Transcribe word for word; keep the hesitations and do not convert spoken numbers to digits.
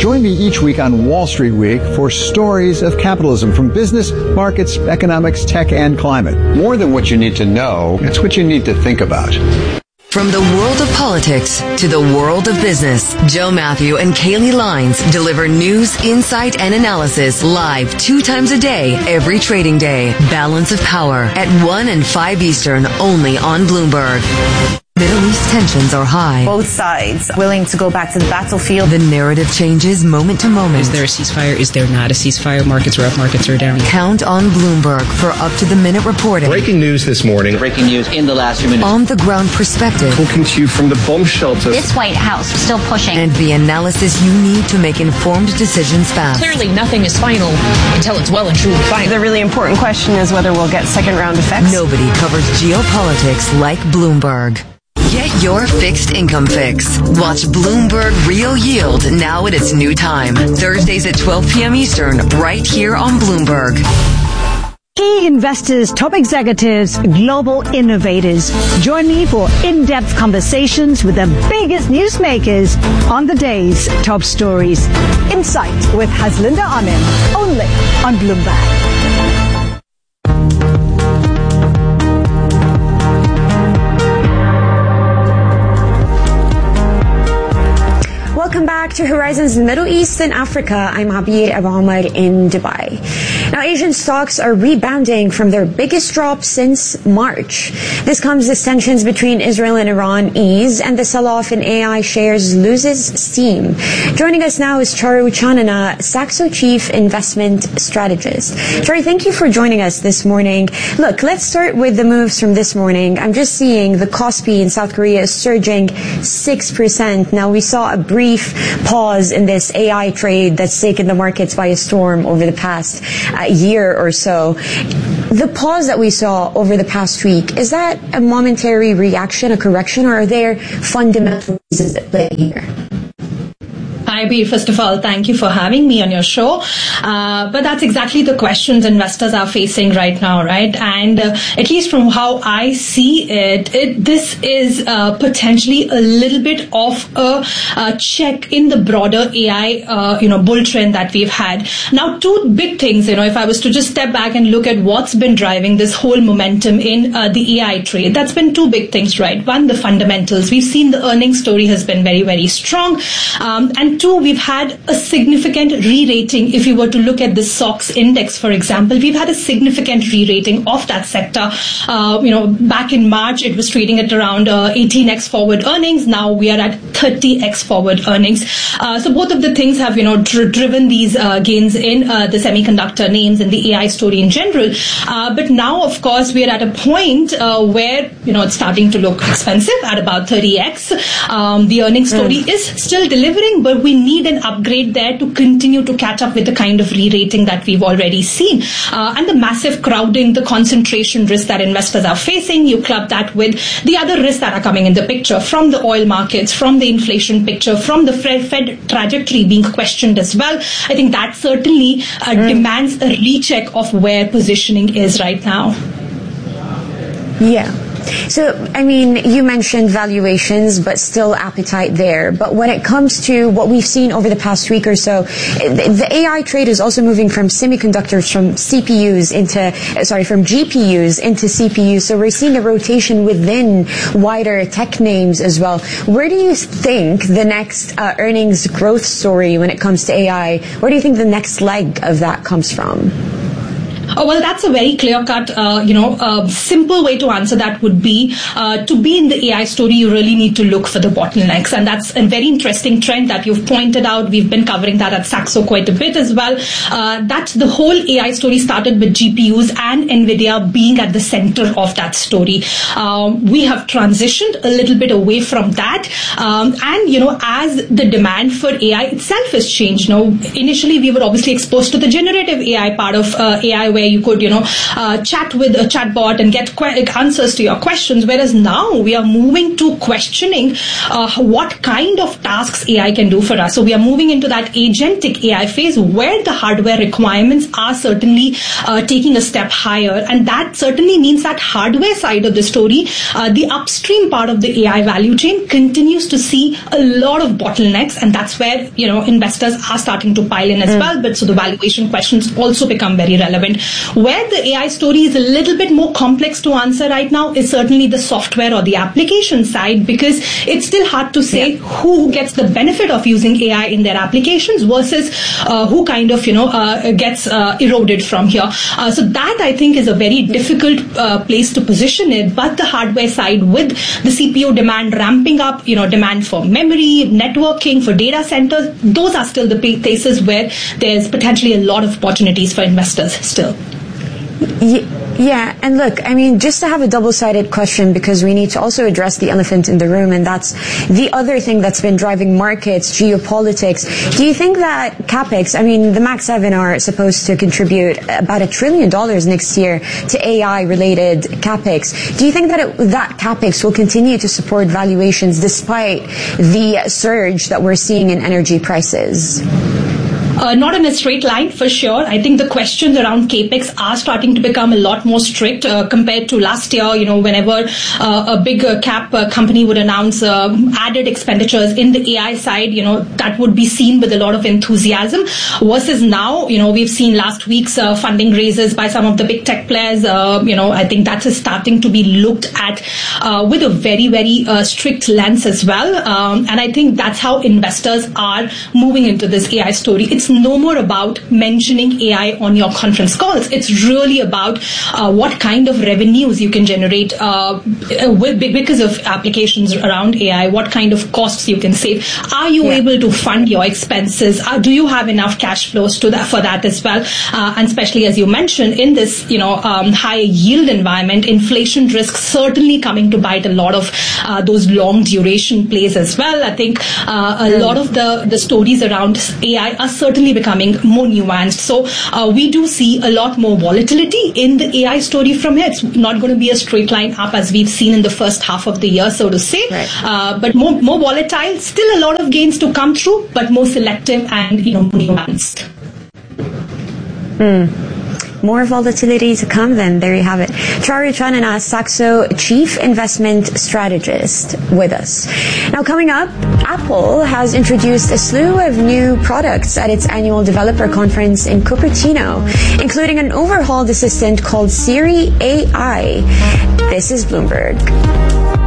Join me each week on Wall Street Week for stories of capitalism from business, markets, economics, tech, and climate. More than what you need to know, it's what you need to think about. From the world of politics to the world of business, Joe Matthew and Kaylee Lines deliver news, insight, and analysis live two times a day, every trading day. Balance of Power at one and five Eastern, only on Bloomberg. Middle East tensions are high. Both sides willing to go back to the battlefield. The narrative changes moment to moment. Is there a ceasefire? Is there not a ceasefire? Markets are up, markets are down. Count on Bloomberg for up-to-the-minute reporting. Breaking news this morning. Breaking news in the last few minutes. On-the-ground perspective. Talking to you from the bomb shelter. This White House still pushing. And the analysis you need to make informed decisions fast. Clearly, nothing is final until it's well and truly final. The really important question is whether we'll get second-round effects. Nobody covers geopolitics like Bloomberg. Get your fixed income fix. Watch Bloomberg Real Yield now at its new time. Thursdays at twelve p.m. Eastern, right here on Bloomberg. Key investors, top executives, global innovators. Join me for in-depth conversations with the biggest newsmakers on the day's top stories. Insight with Haslinda Amin, only on Bloomberg. Welcome back to Horizons Middle East and Africa. I'm Abir Abu Omar in Dubai. Now, Asian stocks are rebounding from their biggest drop since March. This comes as tensions between Israel and Iran ease and the sell-off in A I shares loses steam. Joining us now is Charu Chanana, Saxo Chief Investment Strategist. Charu, thank you for joining us this morning. Look, let's start with the moves from this morning. I'm just seeing the Kospi in South Korea is surging six percent. Now, we saw a brief pause in this A I trade that's taken the markets by a storm over the past uh, year or so. The pause that we saw over the past week, is that a momentary reaction, a correction, or are there fundamental reasons at play here? Hi, Bir. First of all, thank you for having me on your show. Uh, but that's exactly the questions investors are facing right now, right? And uh, at least from how I see it, it this is uh, potentially a little bit of a, a check in the broader A I, uh, you know, bull trend that we've had. Now, two big things, you know, if I was to just step back and look at what's been driving this whole momentum in uh, the A I trade, that's been two big things, right? One, the fundamentals. We've seen the earnings story has been very, very strong. Um, and two, we've had a significant re-rating. If you were to look at the S O X index, for example, we've had a significant re-rating of that sector. Uh, you know, back in March, it was trading at around uh, eighteen x forward earnings. Now we are at thirty x forward earnings. Uh, so both of the things have, you know, dr- driven these uh, gains in uh, the semiconductor names and the A I story in general. Uh, but now, of course, we are at a point uh, where, you know, it's starting to look expensive at about thirty x. Um, the earnings story mm. is still delivering, but we need an upgrade there to continue to catch up with the kind of re-rating that we've already seen. Uh, and the massive crowding, the concentration risk that investors are facing, you club that with the other risks that are coming in the picture from the oil markets, from the inflation picture, from the Fed, Fed trajectory being questioned as well. I think that certainly uh, mm. demands a recheck of where positioning is right now. Yeah. So, I mean, you mentioned valuations, but still appetite there. But when it comes to what we've seen over the past week or so, the A I trade is also moving from semiconductors, from C P Us into, sorry, from G P Us into C P Us. So we're seeing a rotation within wider tech names as well. Where do you think the next uh, earnings growth story when it comes to A I, where do you think the next leg of that comes from? Oh, well, that's a very clear-cut, uh, you know, uh, simple way to answer that would be uh, to be in the A I story, you really need to look for the bottlenecks. And that's a very interesting trend that you've pointed out. We've been covering that at Saxo quite a bit as well. Uh, that the whole A I story started with G P Us and NVIDIA being at the center of that story. Um, we have transitioned a little bit away from that. Um, and, you know, as the demand for A I itself has changed, you know, initially we were obviously exposed to the generative A I part of uh, A I, where where you could, you know, uh, chat with a chatbot and get que- answers to your questions. Whereas now we are moving to questioning uh, what kind of tasks A I can do for us. So we are moving into that agentic A I phase where the hardware requirements are certainly uh, taking a step higher. And that certainly means that hardware side of the story, uh, the upstream part of the A I value chain continues to see a lot of bottlenecks. And that's where, you know, investors are starting to pile in as mm. well. But so the valuation questions also become very relevant. Where the A I story is a little bit more complex to answer right now is certainly the software or the application side, because it's still hard to say yeah. who gets the benefit of using A I in their applications versus uh, who kind of, you know, uh, gets uh, eroded from here. Uh, so that, I think, is a very difficult uh, place to position it. But the hardware side, with the C P U demand ramping up, you know, demand for memory, networking, for data centers, those are still the places where there's potentially a lot of opportunities for investors still. Yeah, and look, I mean, just to have a double-sided question, because we need to also address the elephant in the room, and that's the other thing that's been driving markets, geopolitics. Do you think that CapEx, I mean, the Max seven are supposed to contribute about a trillion dollars next year to A I-related CapEx. Do you think that it, that CapEx will continue to support valuations despite the surge that we're seeing in energy prices? Uh, not in a straight line, for sure. I think the questions around capex are starting to become a lot more strict uh, compared to last year. You know, whenever uh, a big uh, cap uh, company would announce uh, added expenditures in the A I side, you know, that would be seen with a lot of enthusiasm. Versus now, you know, we've seen last week's uh, funding raises by some of the big tech players. Uh, you know, I think that is starting to be looked at uh, with a very, very uh, strict lens as well. Um, and I think that's how investors are moving into this A I story. It's no more about mentioning A I on your conference calls. It's really about uh, what kind of revenues you can generate uh, with, because of applications around A I, what kind of costs you can save. Are you yeah. able to fund your expenses? Uh, do you have enough cash flows to that, for that as well? Uh, and especially, as you mentioned, in this, you know, um, high yield environment, inflation risk certainly coming to bite a lot of uh, those long duration plays as well. I think uh, a mm. lot of the, the stories around A I are certainly becoming more nuanced. So uh, we do see a lot more volatility in the A I story from here. It's not going to be a straight line up as we've seen in the first half of the year, so to say. Right. Uh, but more more volatile. Still a lot of gains to come through, but more selective and, you know, nuanced. Hmm. More volatility to come then. There you have it. Charu Chanana, Saxo Chief Investment Strategist, with us. Now coming up, Apple has introduced a slew of new products at its annual developer conference in Cupertino, including an overhauled assistant called Siri A I. This is Bloomberg.